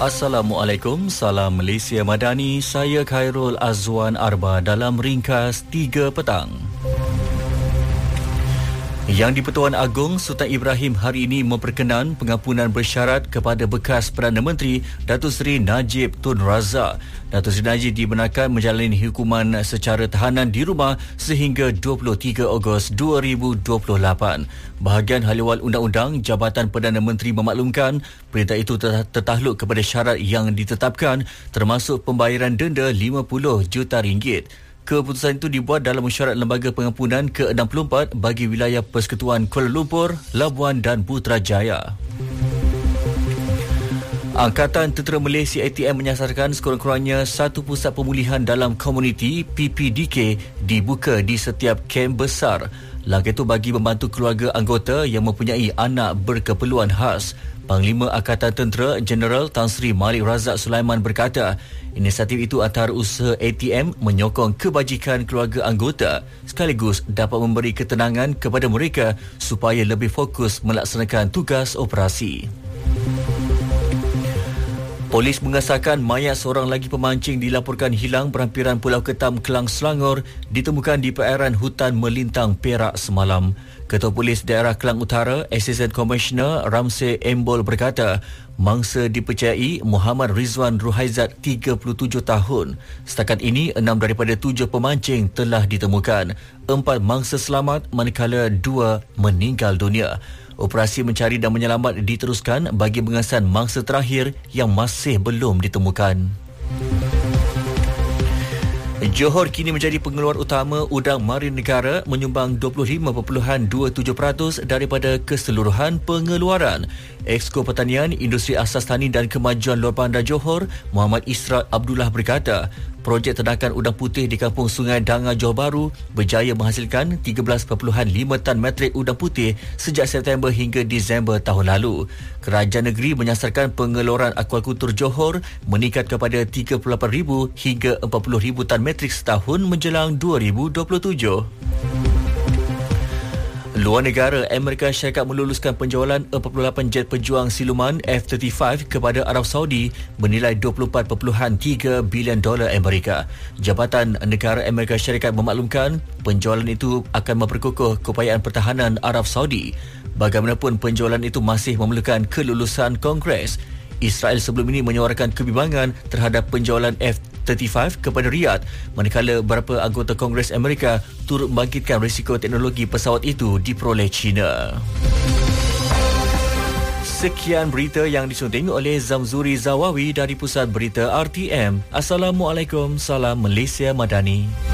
Assalamualaikum, salam Malaysia Madani. Saya Khairul Azwan Arba dalam ringkas 3 petang. Yang di-Pertuan Agong Sultan Ibrahim hari ini memperkenan pengampunan bersyarat kepada bekas Perdana Menteri Datuk Seri Najib Tun Razak. Datuk Seri Najib dibenarkan menjalani hukuman secara tahanan di rumah sehingga 23 Ogos 2028. Bahagian Ahliwal Undang-Undang Jabatan Perdana Menteri memaklumkan perintah itu tertakluk kepada syarat yang ditetapkan termasuk pembayaran denda RM50 juta. Keputusan itu dibuat dalam mesyuarat Lembaga Pengampunan ke-64 bagi wilayah Persekutuan Kuala Lumpur, Labuan dan Putrajaya. Angkatan Tentera Malaysia ATM menyasarkan sekurang-kurangnya satu pusat pemulihan dalam komuniti PPDK dibuka di setiap kem besar. Langkah itu bagi membantu keluarga anggota yang mempunyai anak berkeperluan khas. Panglima Angkatan Tentera Jeneral Tan Sri Malik Razak Sulaiman berkata, inisiatif itu antara usaha ATM menyokong kebajikan keluarga anggota sekaligus dapat memberi ketenangan kepada mereka supaya lebih fokus melaksanakan tugas operasi. Polis mengesahkan mayat seorang lagi pemancing dilaporkan hilang berhampiran Pulau Ketam, Kelang, Selangor ditemukan di perairan hutan Melintang, Perak semalam. Ketua Polis Daerah Kelang Utara, Assistant Commissioner Ramsey Embol berkata, mangsa dipercayai Muhammad Rizwan Ruhaizat 37 tahun. Setakat ini, 6 daripada 7 pemancing telah ditemukan. 4 mangsa selamat manakala 2 meninggal dunia. Operasi mencari dan menyelamat diteruskan bagi mengesan mangsa terakhir yang masih belum ditemukan. Johor kini menjadi pengeluar utama udang marin negara menyumbang 25.27% daripada keseluruhan pengeluaran. Exco Pertanian, Industri Asas Tani dan Kemajuan Luar Bandar Johor, Muhammad Israt Abdullah berkata, projek ternakan udang putih di Kampung Sungai Danga, Johor Bahru berjaya menghasilkan 13.5 tan metrik udang putih sejak September hingga Disember tahun lalu. Kerajaan negeri menyasarkan pengeluaran akuakultur Johor meningkat kepada 38,000 hingga 40,000 tan metrik setahun menjelang 2027. Luar negara, Amerika Syarikat meluluskan penjualan 48 jet pejuang siluman F-35 kepada Arab Saudi bernilai $24.3 bilion Amerika. Jabatan Negara Amerika Syarikat memaklumkan penjualan itu akan memperkukuh keupayaan pertahanan Arab Saudi. Bagaimanapun, penjualan itu masih memerlukan kelulusan Kongres. Israel sebelum ini menyuarakan kebimbangan terhadap penjualan F-35 kepada Riyadh, manakala beberapa anggota Kongres Amerika turut membangkitkan risiko teknologi pesawat itu diperoleh China. Sekian berita yang disunting oleh Zamzuri Zawawi dari Pusat Berita RTM. Assalamualaikum, salam Malaysia Madani.